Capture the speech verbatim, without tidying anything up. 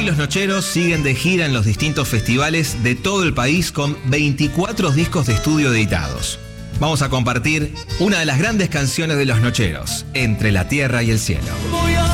Los Nocheros siguen de gira en los distintos festivales de todo el país con veinticuatro discos de estudio editados. Vamos a compartir una de las grandes canciones de Los Nocheros, Entre la Tierra y el Cielo.